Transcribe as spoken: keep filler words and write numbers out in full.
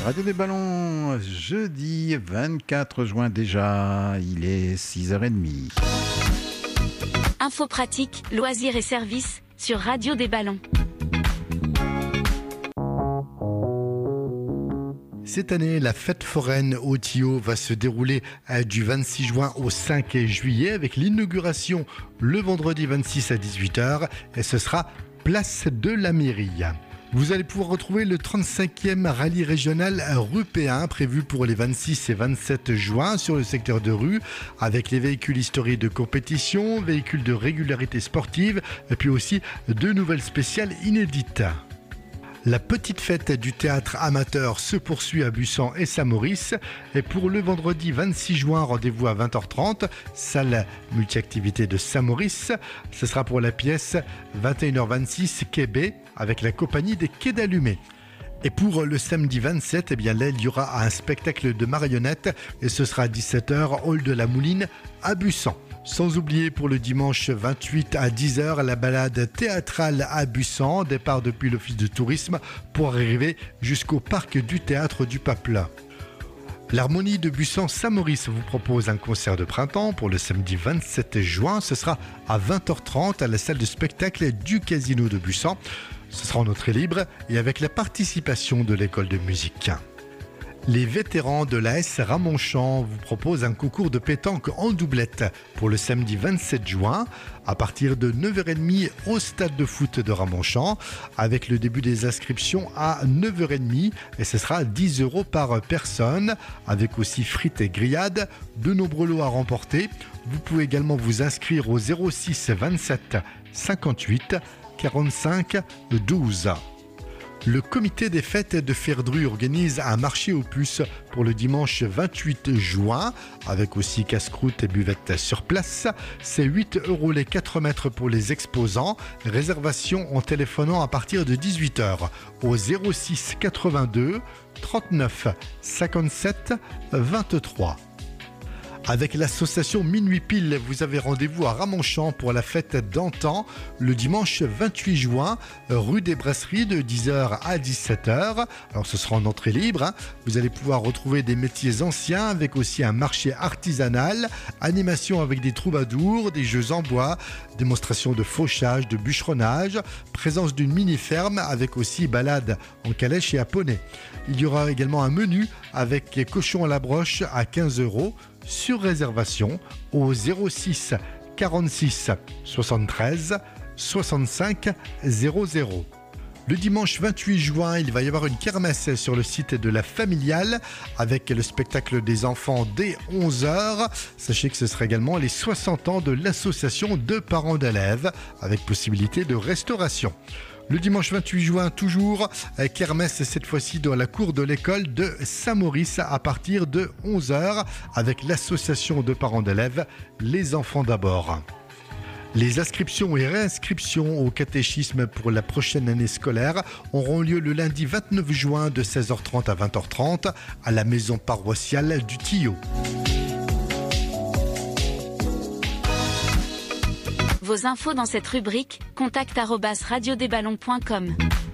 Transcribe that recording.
Radio des Ballons, jeudi vingt-quatre juin déjà, il est six heures trente. Info pratique, loisirs et services sur Radio des Ballons. Cette année, la fête foraine au Tillot va se dérouler du vingt-six juin au cinq juillet avec l'inauguration le vendredi vingt-six à dix-huit heures et ce sera place de la mairie. Vous allez pouvoir retrouver le trente-cinquième rallye régional rupéen prévu pour les vingt-six et vingt-sept juin sur le secteur de Rue avec les véhicules historiques de compétition, véhicules de régularité sportive et puis aussi deux nouvelles spéciales inédites. La petite fête du théâtre amateur se poursuit à Bussan et Saint-Maurice. Et pour le vendredi vingt-six juin, rendez-vous à vingt heures trente, salle multi-activité de Saint-Maurice. Ce sera pour la pièce vingt et une heures vingt-six Quai B avec la compagnie des Quais d'Allumés. Et pour le samedi vingt-sept, eh bien là, il y aura un spectacle de marionnettes et ce sera à dix-sept heures, hall de la Mouline à Bussan. Sans oublier pour le dimanche vingt-huit à dix heures, la balade théâtrale à Bussan, départ depuis l'office de tourisme pour arriver jusqu'au parc du théâtre du Papelin. L'Harmonie de Bussan-Saint-Maurice vous propose un concert de printemps pour le samedi vingt-sept juin. Ce sera à vingt heures trente à la salle de spectacle du Casino de Bussan. Ce sera en entrée libre et avec la participation de l'école de musique. Les vétérans de l'A S Ramonchamp vous proposent un concours de pétanque en doublette pour le samedi vingt-sept juin à partir de neuf heures trente au stade de foot de Ramonchamp avec le début des inscriptions à neuf heures trente et ce sera dix euros par personne avec aussi frites et grillades, de nombreux lots à remporter. Vous pouvez également vous inscrire au zéro six vingt-sept cinquante-huit quarante-cinq douze. Le comité des fêtes de Ferdru organise un marché aux puces pour le dimanche vingt-huit juin avec aussi casse-croûte et buvette sur place. C'est huit euros les quatre mètres pour les exposants. Réservation en téléphonant à partir de dix-huit heures au zéro six quatre-vingt-deux trente-neuf cinquante-sept vingt-trois. Avec l'association Minuit Pile, vous avez rendez-vous à Ramonchamp pour la fête d'antan le dimanche vingt-huit juin, rue des Brasseries de dix heures à dix-sept heures. Alors ce sera en entrée libre. Hein. Vous allez pouvoir retrouver des métiers anciens avec aussi un marché artisanal, animation avec des troubadours, des jeux en bois, démonstration de fauchage, de bûcheronnage, présence d'une mini-ferme avec aussi balade en calèche et à poney. Il y aura également un menu avec cochon à la broche à quinze euros. Sur réservation au zéro six quarante-six soixante-treize soixante-cinq zéro zéro. Le dimanche vingt-huit juin, il va y avoir une kermesse sur le site de la Familiale avec le spectacle des enfants dès onze heures. Sachez que ce sera également les soixante ans de l'association de parents d'élèves avec possibilité de restauration. Le dimanche vingt-huit juin, toujours, kermesse cette fois-ci dans la cour de l'école de Saint-Maurice à partir de onze heures avec l'association de parents d'élèves Les Enfants d'abord. Les inscriptions et réinscriptions au catéchisme pour la prochaine année scolaire auront lieu le lundi vingt-neuf juin de seize heures trente à vingt heures trente à la maison paroissiale du Tillot. Vos infos dans cette rubrique, contact arobase radio des ballons point com.